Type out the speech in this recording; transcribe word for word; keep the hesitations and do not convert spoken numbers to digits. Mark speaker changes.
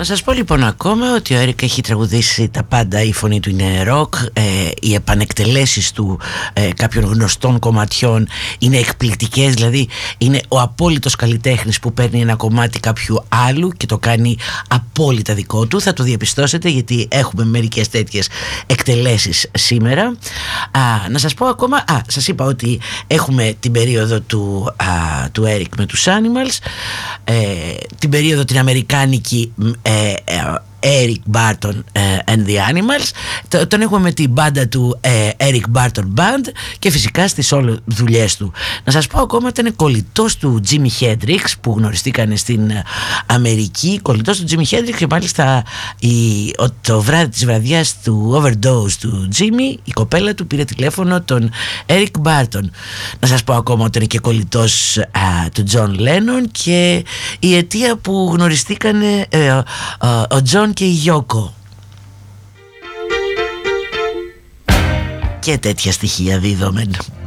Speaker 1: σας πω λοιπόν ακόμα ότι ο Έρικ έχει τραγουδήσει τα πάντα, η φωνή του είναι ροκ, ε, οι επανεκτελέσεις του ε, κάποιων γνωστών κομματιών είναι εκπληκτικές, δηλαδή είναι ο απόλυτος καλλιτέχνης που παίρνει ένα κομμάτι κάποιου άλλου και το κάνει απόλυτα δικό του. Θα το διαπιστώσετε γιατί έχουμε μερικές τέτοιες εκτελέσεις σήμερα. Α, να σας πω ακόμα, α, σας είπα ότι έχουμε την περίοδο του, α, του Έρικ με τους Animals, ε, την περίοδο την αμερικάνικη ε, ε, Eric Barton and the Animals, τον έχουμε με την μπάντα του Eric Barton Band και φυσικά στις όλες δουλειές του. Να σας πω ακόμα ότι ήταν κολλητός του Jimi Hendrix που γνωριστήκανε στην Αμερική, κολλητός του Jimi Hendrix, και μάλιστα η, το βράδυ της βραδιάς του overdose του Jimi η κοπέλα του πήρε τηλέφωνο τον Eric Barton. Να σας πω ακόμα ότι είναι και κολλητός α, του John Lennon, και η αιτία που γνωριστήκανε ε, ο, ο John και η Γιώκο και τέτοια στοιχεία δίδομεν.